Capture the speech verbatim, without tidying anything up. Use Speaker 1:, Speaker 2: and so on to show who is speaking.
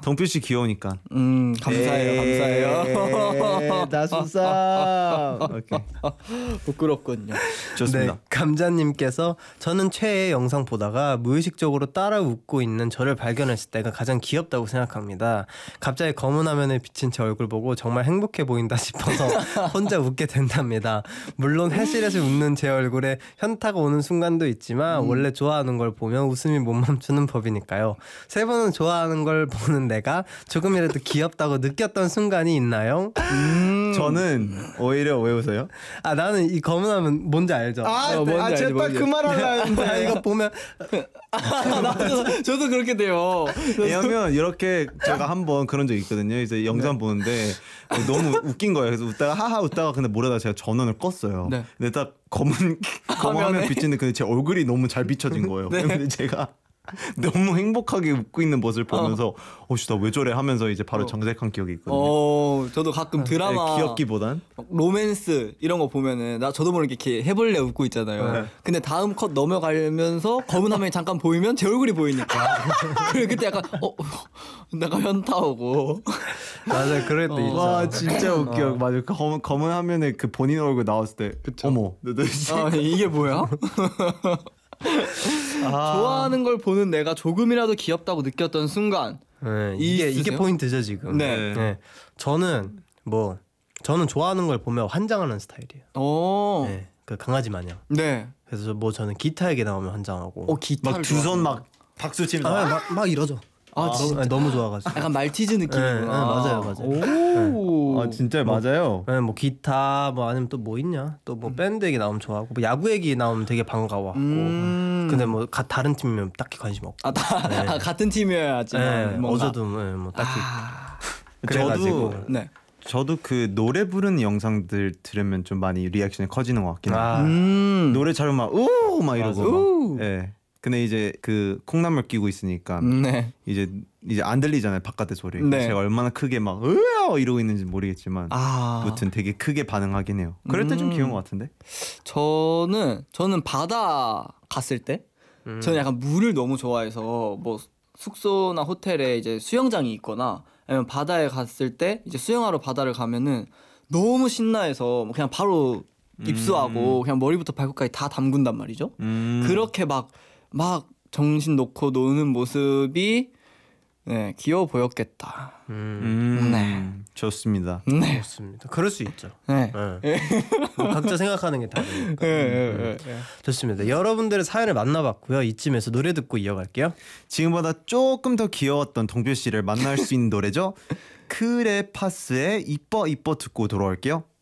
Speaker 1: 동표 씨 귀여우니까.
Speaker 2: 음 감사해요 감사해요.
Speaker 3: 나수사.
Speaker 1: 오케이.
Speaker 2: 부끄럽군요.
Speaker 1: 좋습니다.
Speaker 3: 네, 감자님께서 저는 최애 영상 보다가 무의식적으로 따라 웃고 있는 저를 발견했을 때가 가장 귀엽다고 생각합니다. 갑자기 검은 화면에 비친 제 얼굴 보고 정말 행복해 보인다 싶어서 혼자 웃게 된답니다. 물론 해실에서 웃는 제 얼굴에 현타가 오는 순간도 있지만 음. 원래 좋아하는 걸 보면 웃음이 못 멈추는 법이니까요. 세 분은 좋아하는 걸 보는 내가 조금이라도 귀엽다고 느꼈던 순간이 있나요?
Speaker 1: 음. 저는 오히려 왜 웃어요?
Speaker 3: 아 나는 이 검은 화면 뭔지 알죠?
Speaker 2: 아,
Speaker 3: 어,
Speaker 2: 뭔지
Speaker 3: 아
Speaker 2: 알지,
Speaker 3: 제가 딱 그 말 하려 했는데 이거 보면
Speaker 2: 아, 나도, 저도 그렇게 돼요.
Speaker 1: 왜냐면 이렇게 제가 한번 그런 적 있거든요. 이제 영상 네. 보는데 너무 웃긴 거예요. 그래서 웃다가 하하 웃다가 근데 모르다가 제가 전원을 껐어요. 네. 근데 딱 검은 검은 화면 비치는데 근데 제 얼굴이 너무 잘 비춰진 거예요. 네. 근데 제가 너무 행복하게 웃고 있는 모습을 보면서 어씨 나 왜 저래 하면서 이제 바로 정색한 기억이 있거든요.
Speaker 2: 어, 저도 가끔 드라마
Speaker 1: 네, 귀엽기보단
Speaker 2: 로맨스 이런 거 보면은 나 저도 모르게 이렇게 해볼래 웃고 있잖아요. 네. 근데 다음 컷 넘어가면서 검은 화면이 잠깐 보이면 제 얼굴이 보이니까 그래 그때 약간 어 내가 현타 오고
Speaker 3: 맞아 그럴 때
Speaker 2: 어.
Speaker 3: 있어.
Speaker 1: 와 진짜 웃겨. 어. 맞아 검은 검은 화면에 그 본인 얼굴 나왔을 때 그쵸? 어머
Speaker 2: 아, 이게 뭐야? 아. 좋아하는 걸 보는 내가 조금이라도 귀엽다고 느꼈던 순간.
Speaker 3: 네, 이게 이게 포인트죠 지금.
Speaker 2: 네.
Speaker 3: 네. 저는 뭐 저는 좋아하는 걸 보면 환장하는 스타일이에요.
Speaker 2: 오.
Speaker 3: 네, 그 강아지 마냥.
Speaker 2: 네.
Speaker 3: 그래서 뭐 저는 기타 얘기 나오면 환장하고.
Speaker 2: 어 기타
Speaker 1: 막 두 손 막 박수 치면서
Speaker 3: 아, 막, 막 이러죠.
Speaker 2: 아,
Speaker 3: 진짜 너무 좋아가지고.
Speaker 2: 약간 말티즈 느낌이구나.
Speaker 3: 네, 네, 맞아요, 맞아요.
Speaker 2: 오,
Speaker 1: 아 진짜
Speaker 3: 뭐,
Speaker 1: 맞아요.
Speaker 3: 네, 뭐 기타 뭐 아니면 또 뭐 있냐? 또 뭐 밴드 얘기 나오면 좋아하고, 뭐 야구 얘기 나오면 되게 반가워하고. 음. 근데 뭐 가, 다른 팀이면 딱히 관심 없고.
Speaker 2: 아, 다, 네. 아 같은 팀이어야지만.
Speaker 3: 네, 어저도 네, 뭐 딱히.
Speaker 2: 아.
Speaker 1: 저도
Speaker 2: 네.
Speaker 1: 저도 그 노래 부르는 영상들 들으면 좀 많이 리액션이 커지는 것 같긴 해요.
Speaker 3: 아.
Speaker 1: 음. 노래 잘하면 막 우 막 이러고
Speaker 2: 막.
Speaker 1: 예. 근데 이제 그 콩나물 끼고 있으니까
Speaker 2: 네.
Speaker 1: 이제 이제 안 들리잖아요 바깥의 소리.
Speaker 2: 네.
Speaker 1: 제가 얼마나 크게 막 으아 이러고 있는지 모르겠지만
Speaker 2: 아.
Speaker 1: 아무튼 되게 크게 반응하긴 해요. 그럴 때 좀
Speaker 2: 음.
Speaker 1: 귀여운 것 같은데.
Speaker 2: 저는 저는 바다 갔을 때 음. 저는 약간 물을 너무 좋아해서 뭐 숙소나 호텔에 이제 수영장이 있거나 아니면 바다에 갔을 때 이제 수영하러 바다를 가면은 너무 신나해서 그냥 바로 입수하고 음. 그냥 머리부터 발끝까지 다 담근단 말이죠. 음. 그렇게 막 막 정신 놓고 노는 모습이 네, 귀여워 보였겠다.
Speaker 1: 음. 네, 좋습니다.
Speaker 2: 네,
Speaker 3: 좋습니다. 그럴 수 있죠.
Speaker 2: 네,
Speaker 3: 네. 뭐 각자 생각하는 게 다르니까.
Speaker 2: 네, 네, 네, 네.
Speaker 3: 좋습니다. 여러분들의 사연을 만나봤고요. 이쯤에서 노래 듣고 이어갈게요.
Speaker 1: 지금보다 조금 더 귀여웠던 동표 씨를 만날 수 있는 노래죠. 크레파스의 이뻐 이뻐 듣고 돌아올게요.